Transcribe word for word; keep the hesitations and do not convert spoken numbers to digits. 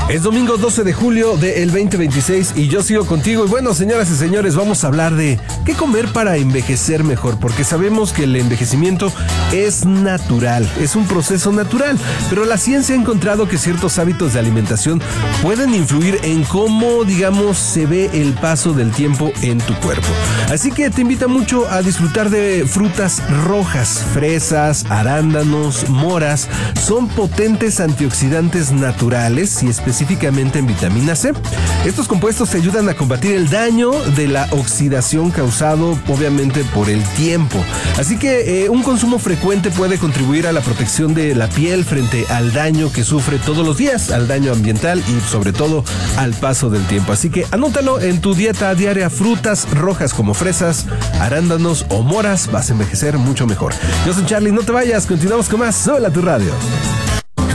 Es domingo doce de julio del veinte veintiséis y yo sigo contigo. Y bueno, señoras y señores, vamos a hablar de qué comer para envejecer mejor, porque sabemos que el envejecimiento es natural, es un proceso natural, pero la ciencia ha encontrado que ciertos hábitos de alimentación pueden influir en cómo, digamos, se ve el paso del tiempo en tu cuerpo. Así que te invito mucho a disfrutar de frutas rojas, fresas, arándanos, moras. Son potentes antioxidantes naturales y específicamente en vitamina C. Estos compuestos te ayudan a combatir el daño de la oxidación causado obviamente por el tiempo. Así que eh, un consumo frecuente puede contribuir a la protección de la piel frente al daño que sufre todos los días, al daño ambiental y sobre todo al paso del tiempo. Así que anótalo en tu dieta diaria: frutas rojas como fresas, arándanos o moras. Vas a envejecer mucho mejor. Yo soy Charlie, no te vayas, continuamos con más. Súbela a tu radio.